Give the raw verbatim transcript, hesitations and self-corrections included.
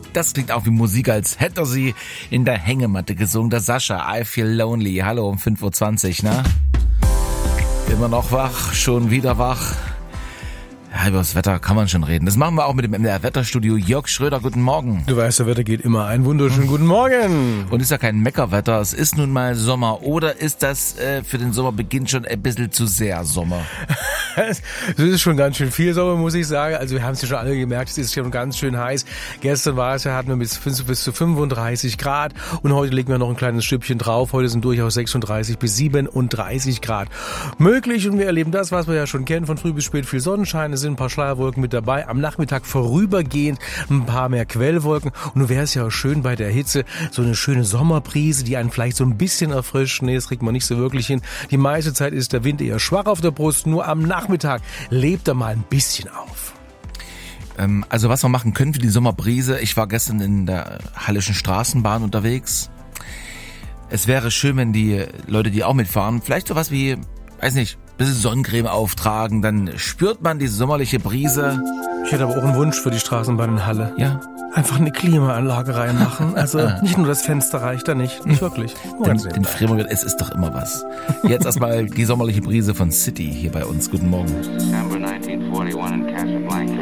Das klingt auch wie Musik, als hätte er sie in der Hängematte gesungen. Der Sascha, I Feel Lonely. Hallo um fünf Uhr zwanzig, ne? Immer noch wach, schon wieder wach. Ja, über das Wetter kann man schon reden. Das machen wir auch mit dem M D R-Wetterstudio. Jörg Schröder, guten Morgen. Du weißt, der Wetter geht immer ein. Wunderschönen guten Morgen. Und ist ja kein Meckerwetter, es ist nun mal Sommer. Oder ist das äh, für den Sommerbeginn schon ein bisschen zu sehr Sommer? Es ist schon ganz schön viel Sommer, muss ich sagen. Also wir haben es ja schon alle gemerkt, es ist schon ganz schön heiß. Gestern war es ja, hatten wir bis, bis zu fünfunddreißig Grad und heute legen wir noch ein kleines Stückchen drauf. Heute sind durchaus sechsunddreißig bis siebenunddreißig Grad möglich und wir erleben das, was wir ja schon kennen, von früh bis spät viel Sonnenschein. Es sind ein paar Schleierwolken mit dabei. Am Nachmittag vorübergehend ein paar mehr Quellwolken. Und nun wäre es ja auch schön bei der Hitze, so eine schöne Sommerbrise, die einen vielleicht so ein bisschen erfrischt. Nee, das kriegt man nicht so wirklich hin. Die meiste Zeit ist der Wind eher schwach auf der Brust. Nur am Nachmittag lebt er mal ein bisschen auf. Ähm, also was wir machen können für die Sommerbrise. Ich war gestern in der Hallischen Straßenbahn unterwegs. Es wäre schön, wenn die Leute, die auch mitfahren, vielleicht sowas wie, weiß nicht, ein bisschen Sonnencreme auftragen, dann spürt man die sommerliche Brise. Ich hätte aber auch einen Wunsch für die Straßenbahn in Halle. Ja. Einfach eine Klimaanlage reinmachen. Also nicht nur das Fenster reicht da nicht. Nicht wirklich. Den, den frieren wir, es ist doch immer was. Jetzt erstmal die sommerliche Brise von City hier bei uns. Guten Morgen. Number nineteen forty-one in Casablanca.